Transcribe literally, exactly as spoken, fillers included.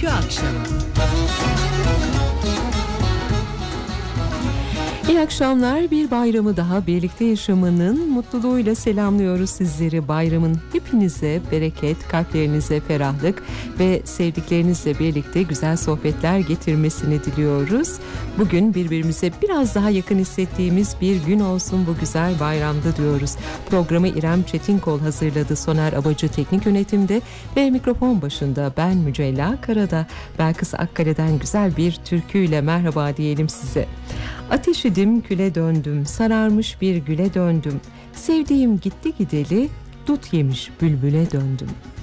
Türkü Akşamı. İyi akşamlar. Bir bayramı daha birlikte yaşamanın mutluluğuyla selamlıyoruz sizleri. Bayramın hepinize bereket, kalplerinize ferahlık ve sevdiklerinizle birlikte güzel sohbetler getirmesini diliyoruz. Bugün birbirimize biraz daha yakın hissettiğimiz bir gün olsun bu güzel bayramda diyoruz. Programı İrem Çetinkol hazırladı. Soner Abacı teknik yönetimde ve mikrofon başında ben Mücella Karada. Belkıs Akkale'den güzel bir türküyle merhaba diyelim size. Ateş idim küle döndüm, sararmış bir güle döndüm. Sevdiğim gitti gideli, dut yemiş bülbüle döndüm.